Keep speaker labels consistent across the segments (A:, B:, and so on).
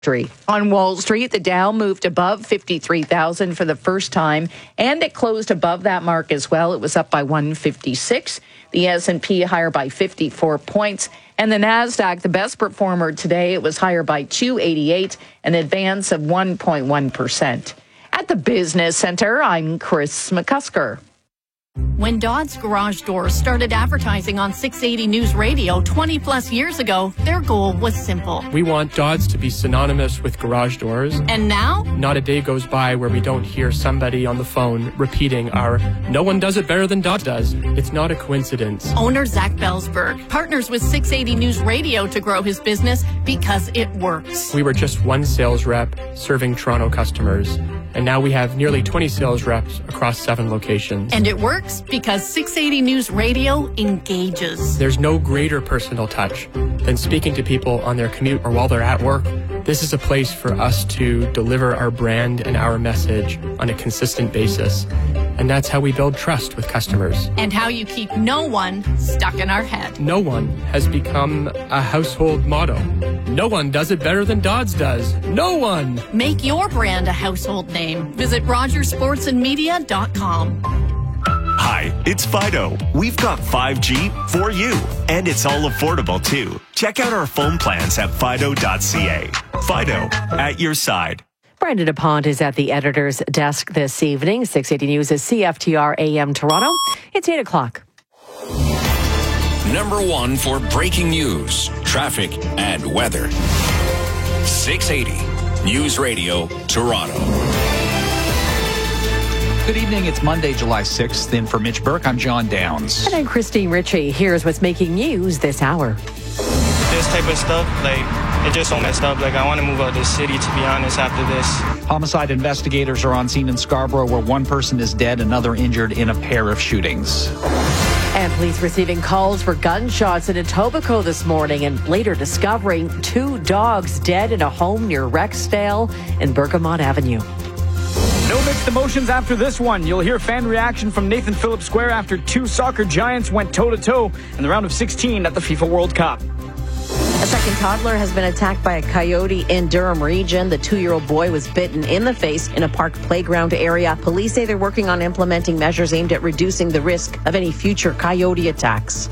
A: On Wall Street, the Dow moved above 53,000 for the first time, and it closed above that mark as well. It was up by 156. The S&P higher by 54 points. And the Nasdaq, the best performer today, it was higher by 288, an advance of 1.1%. At the Business Center, I'm Chris McCusker.
B: When Dodds Garage Doors started advertising on 680 News Radio 20 plus years ago, their goal was simple.
C: We want Dodds to be synonymous with garage doors.
B: And now?
C: Not a day goes by where we don't hear somebody on the phone repeating our "no one does it better than Dodds does." It's not a coincidence.
B: Owner Zach Belsberg partners with 680 News Radio to grow his business because it works.
C: We were just one sales rep serving Toronto customers, and now we have nearly 20 sales reps across 7 locations.
B: And it works because 680 News Radio engages.
C: There's no greater personal touch than speaking to people on their commute or while they're at work. This is a place for us to deliver our brand and our message on a consistent basis. And that's how we build trust with customers.
B: And how you keep no one stuck in our head.
C: No one has become a household motto. No one does it better than Dodds does. No one!
B: Make your brand a household name. Visit RogersSportsandMedia.com.
D: Hi, it's Fido. We've got 5G for you, and it's all affordable too. Check out our phone plans at fido.ca. Fido, at your side.
E: Brandon DuPont is at the editor's desk this evening. 680 News is CFTR AM Toronto. It's 8 o'clock.
F: Number 1 for breaking news, traffic, and weather. 680 News Radio Toronto.
G: Good evening. It's Monday, July 6th. In for Mitch Burke, I'm John Downs.
E: And I'm Christine Ritchie. Here's what's making news this hour.
H: This type of stuff, it just so messed up. I want to move out of this city, to be honest, after this.
G: Homicide investigators are on scene in Scarborough where one person is dead, another injured in a pair of shootings.
E: And police receiving calls for gunshots in Etobicoke this morning and later discovering 2 dogs dead in a home near Rexdale and Bergamot Avenue.
I: No mixed emotions after this one. You'll hear fan reaction from Nathan Phillips Square after 2 soccer giants went toe-to-toe in the round of 16 at the FIFA World Cup.
J: A second toddler has been attacked by a coyote in Durham region. The 2-year-old boy was bitten in the face in a park playground area. Police say they're working on implementing measures aimed at reducing the risk of any future coyote attacks.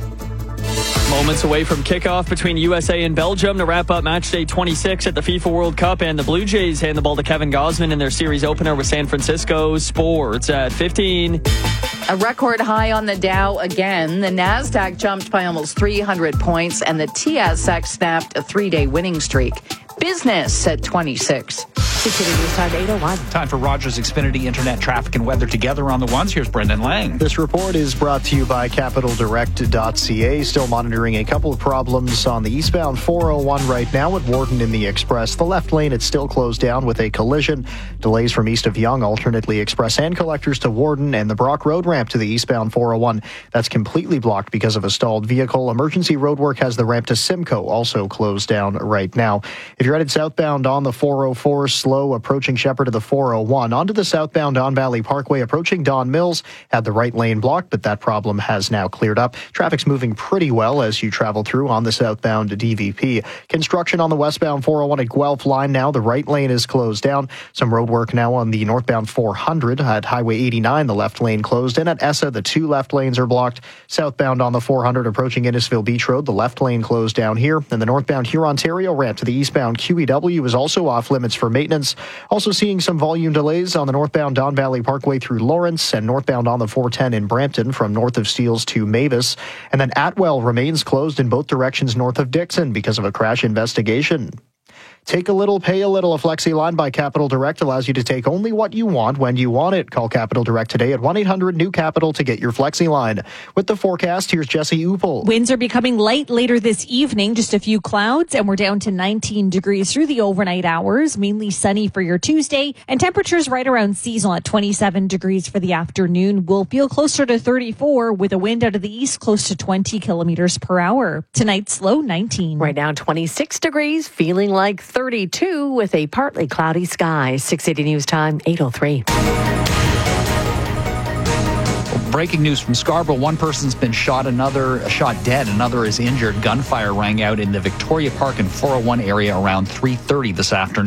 I: Moments away from kickoff between USA and Belgium to wrap up match day 26 at the FIFA World Cup, and the Blue Jays hand the ball to Kevin Gausman in their series opener with San Francisco. Sports at 15.
A: A record high on the Dow again. The Nasdaq jumped by almost 300 points, and the TSX snapped a 3-day winning streak. Business at 26.
E: 680 News Time 8:01.
G: Time for Rogers Xfinity Internet traffic and weather together on the ones. Here's Brendan Lang.
K: This report is brought to you by CapitalDirect.ca. Still monitoring a couple of problems on the eastbound 401 right now at Warden in the Express. The left lane, it's still closed down with a collision. Delays from east of Yonge, alternately Express and Collectors to Warden, and the Brock Road ramp to the eastbound 401. That's completely blocked because of a stalled vehicle. Emergency roadwork has the ramp to Simcoe also closed down right now. If you're headed southbound on the 404, slow approaching Shepherd to the 401. Onto the southbound Don Valley Parkway approaching Don Mills. Had the right lane blocked, but that problem has now cleared up. Traffic's moving pretty well as you travel through on the southbound DVP. Construction on the westbound 401 at Guelph line now. The right lane is closed down. Some road work now on the northbound 400 at Highway 89. The left lane closed. And at ESSA, the 2 left lanes are blocked. Southbound on the 400 approaching Innisfil Beach Road. The left lane closed down here. And the northbound Hurontario ramp to the eastbound QEW is also off limits for maintenance. Also seeing some volume delays on the northbound Don Valley Parkway through Lawrence and northbound on the 410 in Brampton from north of Steeles to Mavis. And then Atwell remains closed in both directions north of Dixon because of a crash investigation. Take a little, pay a little. A Flexi line by Capital Direct allows you to take only what you want when you want it. Call Capital Direct today at 1-800-NEW-CAPITAL to get your Flexi line. With the forecast, here's Jesse Upel.
L: Winds are becoming light later this evening, just a few clouds, and we're down to 19 degrees through the overnight hours. Mainly sunny for your Tuesday, and temperatures right around seasonal at 27 degrees for the afternoon. We'll feel closer to 34 with a wind out of the east close to 20 kilometers per hour. Tonight's low 19.
E: Right now 26 degrees, feeling like 32 with a partly cloudy sky. 680 News Time, 8:03.
G: breaking news from Scarborough. One person's been shot dead. Another is injured. Gunfire rang out in the Victoria Park and 401 area around 3:30 this afternoon.